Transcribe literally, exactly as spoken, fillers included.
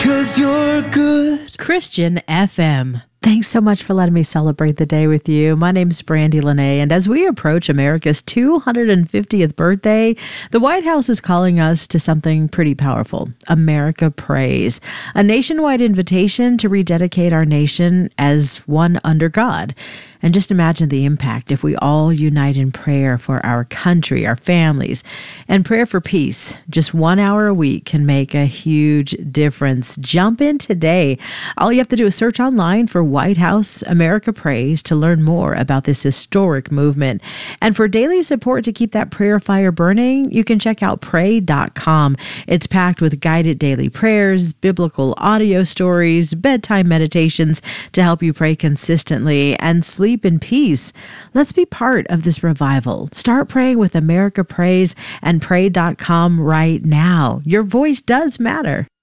'cause you're good. Christian F M. Thanks so much for letting me celebrate the day with you. My name's Brandy Lene, and as we approach America's two hundred fiftieth birthday, the White House is calling us to something pretty powerful. America Prays, a nationwide invitation to rededicate our nation as one under God. And just imagine the impact if we all unite in prayer for our country, our families, and prayer for peace. Just one hour a week can make a huge difference. Jump in today. All you have to do is search online for White House America Prays to learn more about this historic movement. And for daily support to keep that prayer fire burning, you can check out pray dot com. It's packed with guided daily prayers, biblical audio stories, bedtime meditations to help you pray consistently and sleep in peace. Let's be part of this revival. Start praying with America Prays and pray dot com right now. Your voice does matter.